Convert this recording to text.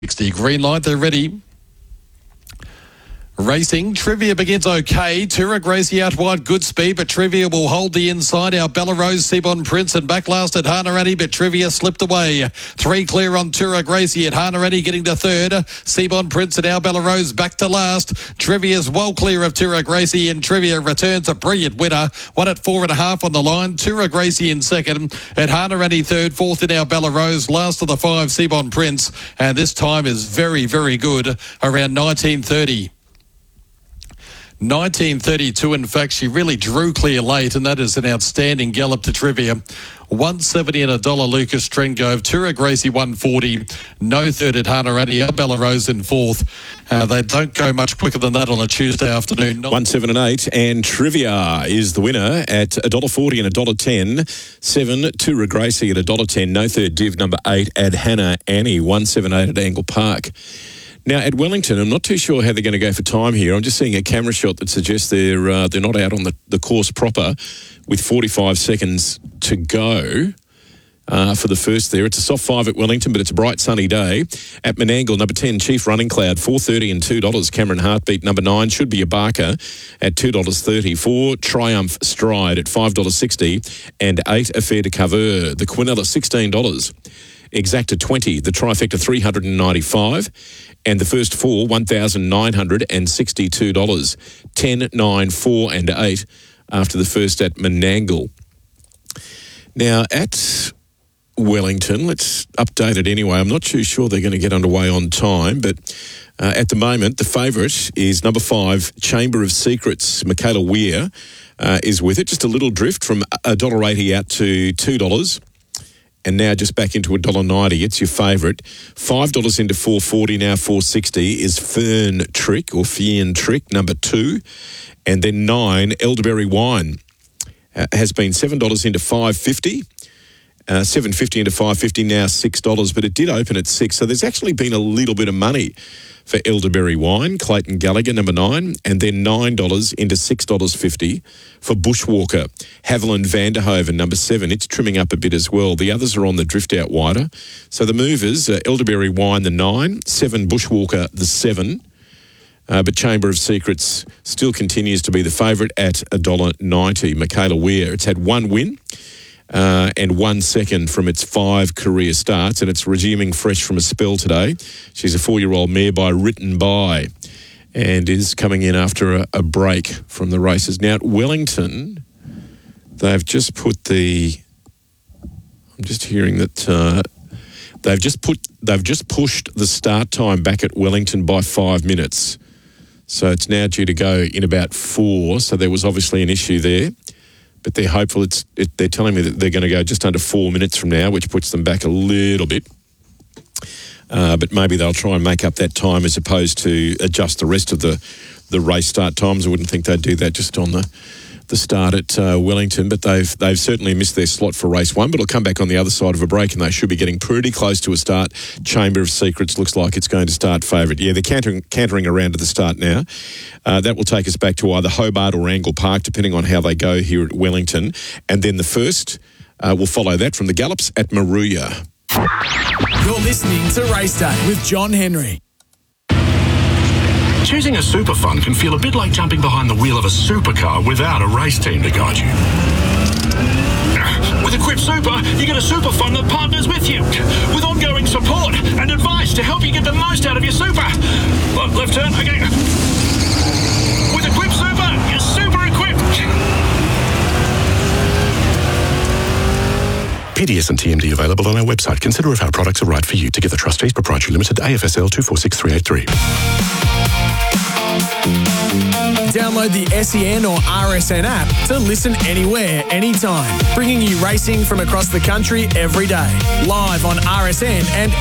60. Green light, they're ready. Racing, Trivia begins okay. Tura Gracie out wide, good speed, but Trivia will hold the inside. Our Bella Rose, Sebon Prince and back last at Hanarati, but Trivia slipped away. 3 clear on Tura Gracie at Hanarati, getting to third. Sebon Prince and Our Bella Rose back to last. Trivia's well clear of Tura Gracie, and Trivia returns a brilliant winner. 1 at 4.5 on the line. Tura Gracie in second. At Hanarati third, fourth in Our Bella Rose. Last of the 5, Sebon Prince. And this time is very, very good, around 19:30. 19:32, in fact, she really drew clear late, and that is an outstanding gallop to Trivia. 170 and $1, Lucas Trengove. Tura Gracie 140. No third at Hanarati. Our Bella Rose in fourth. They don't go much quicker than that on a Tuesday afternoon. 1, 7 and 8, and Trivia is the winner at $1.40 and $1.10. 7, Tura Gracie at $1.10. No third, Div number 8 at Hannah Annie. 178 at Angle Park. Now, at Wellington, I'm not too sure how they're going to go for time here. I'm just seeing a camera shot that suggests they're not out on the course proper with 45 seconds to go for the first there. It's a soft 5 at Wellington, but it's a bright, sunny day. At Menangle, number 10, Chief Running Cloud, $4.30 and $2. Cameron Heartbeat, number 9, should be a barker at $2.30. 4, Triumph Stride at $5.60 and 8, Affair de Cover. The Quinella, $16. Exacta 20, the trifecta $395, and the first 4 $1,962. 10, 9, 4 and 8 after the first at Menangle. Now at Wellington, let's update it anyway. I'm not too sure they're going to get underway on time, but at the moment the favourite is number 5, Chamber of Secrets. Michaela Weir is with it. Just a little drift from $1.80 out to $2. And now just back into $1.90. It's your favourite. $5 into $4.40, now $4.60 is Fern Trick or Fien Trick, number 2. And then 9, Elderberry Wine, has been $7 into $5.50. $7.50 into $5.50, now $6, but it did open at $6. So there's actually been a little bit of money for Elderberry Wine. Clayton Gallagher, number 9, and then $9 into $6.50 for Bushwalker. Haviland Vanderhoven, number 7. It's trimming up a bit as well. The others are on the drift out wider. So the movers, Elderberry Wine, the 9, 7 Bushwalker, the 7. But Chamber of Secrets still continues to be the favourite at $1.90. Michaela Weir, it's had 1 win. And 1 second from its 5 career starts, and it's resuming fresh from a spell today. She's a 4-year-old mare by Written By and is coming in after a break from the races. Now at Wellington, they've just put I'm just hearing that they've just pushed the start time back at Wellington by 5 minutes. So it's now due to go in about 4. So there was obviously an issue there. But they're hopeful. They're telling me that they're going to go just under 4 minutes from now, which puts them back a little bit. But maybe they'll try and make up that time as opposed to adjust the rest of the race start times. I wouldn't think they'd do that just on the start at Wellington. But they've certainly missed their slot for race 1. But it'll come back on the other side of a break, and they should be getting pretty close to a start. Chamber of Secrets looks like it's going to start favourite. Yeah, they're cantering around to the start now. That will take us back to either Hobart or Angle Park, depending on how they go here at Wellington. And then the first will follow that from the Gallops at Maruya. You're listening to Race Day with John Henry. Choosing a super fund can feel a bit like jumping behind the wheel of a supercar without a race team to guide you. With Equip Super, you get a super fund that partners with you, with ongoing support and advice to help you get the most out of your super. Left turn, okay. With Equip Super, you're super equipped. PDS and TMD available on our website. Consider if our products are right for you. Together Trustees Proprietary Limited, AFSL 246383. Download the SEN or RSN app to listen anywhere, anytime, bringing you racing from across the country every day. Live on RSN and